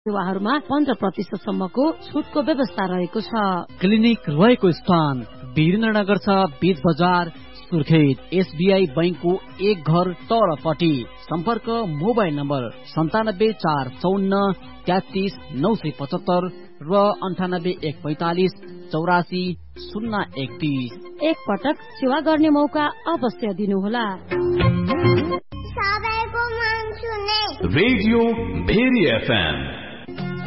सेवाहरूमा 15% सम्मको छुटको व्यवस्था रहेको छ। क्लिनिक रहेको स्थान वीरेन्द्रनगर छ, बीच बजार, सुर्खेत। एसबीआई बैंकको एक घर तलपट्टि। सम्पर्क मोबाइल नम्बर 97 454 33 975 र 98 145 84 031। एक पटक सेवा गर्ने मौका अवश्य दिनुहोला। Radio very FM